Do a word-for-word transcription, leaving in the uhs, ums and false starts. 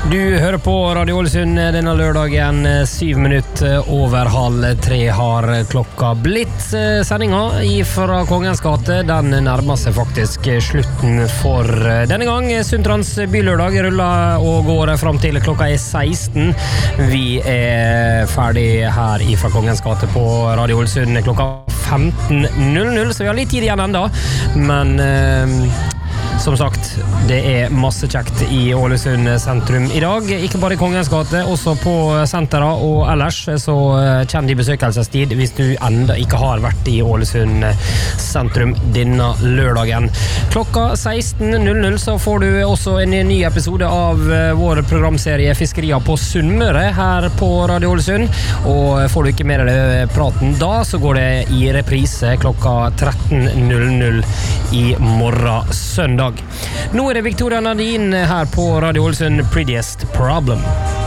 Du hører på Radio Ålesund denne lørdagen, syv minutter over halv tre har klokka blitt. Sendinga fra Kongens gate, den nærmer seg faktisk slutten for denne gang. Sundtrans bylørdag ruller og går frem til klokka er seksten. Vi er ferdig her fra Kongens gate på Radio Ålesund klokka femten null null, så vi har litt tid igjen enda, men eh, som sagt, det er masse kjekt i Ålesund sentrum i dag, ikke bare i Kongens gate, også på sentera og ellers, så kjenn de besøkelsestid hvis du enda ikke har vært i Ålesund sentrum denne lørdagen. Klokka seksten null null så får du også en ny episode av vår programserie Fiskerier på Sunnmøre her på Radio Ålesund, og får du ikke mer av det praten da, så går det i reprise klokka tretten null null i morgen søndag. Nå er det Victoria Nadine her på Radio Ålesund, Prettiest Problem.